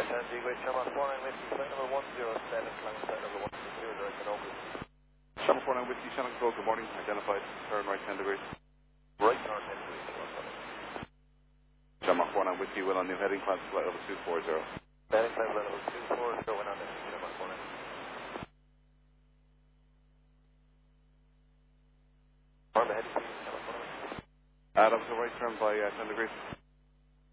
Sandy, Great Shamrock 49 Whiskey, flight number 107, climb flight number 160, direct and over. Shamrock 49 Whiskey, Shannon Control, good morning. Identified, turn right 10 degrees. Right north 10 degrees, Shamrock 49. Shamrock 49 Whiskey, well on new heading, climb flight level 240. Heading climb flight level 240, going on next, Shamrock 49. On the heading, Shamrock 49. That was the right turn by 10 degrees.